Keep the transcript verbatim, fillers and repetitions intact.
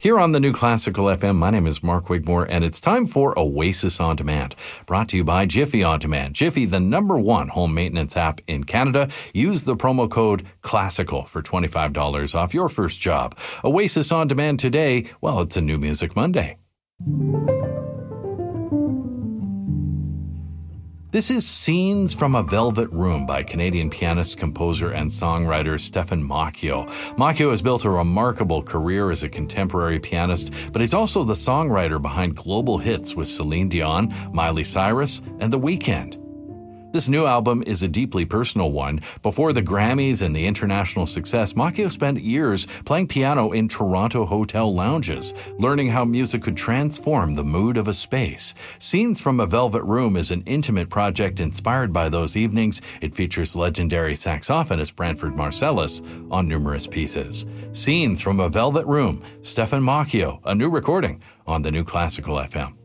Here on the New Classical F M, my name is Mark Wigmore, and it's time for Oasis On Demand, brought to you by Jiffy On Demand. Jiffy, the number one home maintenance app in Canada. Use the promo code CLASSICAL for twenty-five dollars off your first job. Oasis On Demand today, well, it's a New Music Monday. This is Scenes from a Velvet Room by Canadian pianist, composer, and songwriter Stefan Macchio. Macchio has built a remarkable career as a contemporary pianist, but he's also the songwriter behind global hits with Celine Dion, Miley Cyrus, and The Weeknd. This new album is a deeply personal one. Before the Grammys and the international success, Macchio spent years playing piano in Toronto hotel lounges, learning how music could transform the mood of a space. Scenes from a Velvet Room is an intimate project inspired by those evenings. It features legendary saxophonist Branford Marsalis on numerous pieces. Scenes from a Velvet Room, Stefan Macchio, a new recording on the New Classical F M.